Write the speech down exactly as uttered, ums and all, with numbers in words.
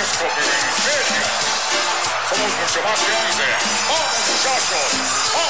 disco, pero en serio. Somos mucho más que antes. ¡Vamos, muchachos! ¡Vamos!